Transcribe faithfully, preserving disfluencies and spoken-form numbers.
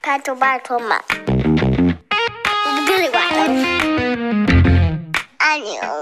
拜托拜托嘛，我不跟你玩了，爱你。